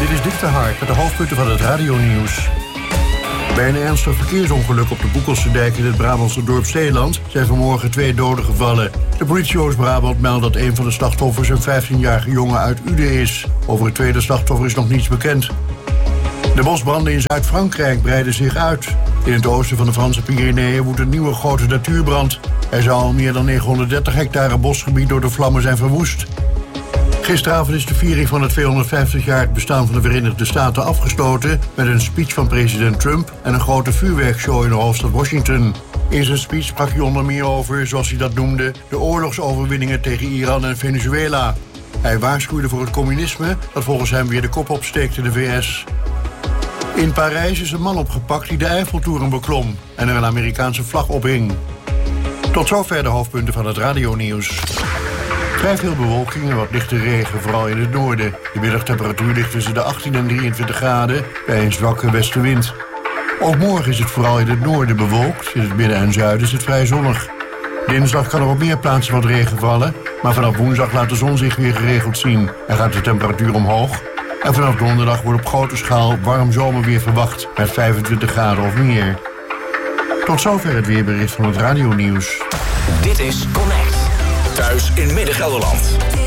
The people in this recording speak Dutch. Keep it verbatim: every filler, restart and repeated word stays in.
Dit is Dick de Hark met de hoofdpunten van het radionieuws. Bij een ernstig verkeersongeluk op de Boekelse dijk in het Brabantse dorp Zeeland zijn vanmorgen twee doden gevallen. De politie Oost-Brabant meldt dat een van de slachtoffers een vijftienjarige jongen uit Uden is. Over het tweede slachtoffer is nog niets bekend. De bosbranden in Zuid-Frankrijk breiden zich uit. In het oosten van de Franse Pyreneeën woedt een nieuwe grote natuurbrand. Er zou al meer dan negenhonderddertig hectare bosgebied door de vlammen zijn verwoest. Gisteravond is de viering van het tweehonderdvijftig-jarig bestaan van de Verenigde Staten afgesloten met een speech van president Trump en een grote vuurwerkshow in de hoofdstad Washington. In zijn speech sprak hij onder meer over, zoals hij dat noemde, de oorlogsoverwinningen tegen Iran en Venezuela. Hij waarschuwde voor het communisme dat volgens hem weer de kop opsteekt in de V S. In Parijs is een man opgepakt die de Eiffeltoren beklom en er een Amerikaanse vlag ophing. Tot zover de hoofdpunten van het radionieuws. Vrij veel bewolking en wat lichte regen, vooral in het noorden. De middagtemperatuur ligt tussen de achttien en drieëntwintig graden bij een zwakke westenwind. Ook morgen is het vooral in het noorden bewolkt. In het midden en zuiden is het vrij zonnig. Dinsdag kan er op meer plaatsen wat regen vallen, maar vanaf woensdag laat de zon zich weer geregeld zien en gaat de temperatuur omhoog. En vanaf donderdag wordt op grote schaal warm zomerweer verwacht met vijfentwintig graden of meer. Tot zover het weerbericht van het radionieuws. Dit is Connect. Thuis in Midden-Gelderland.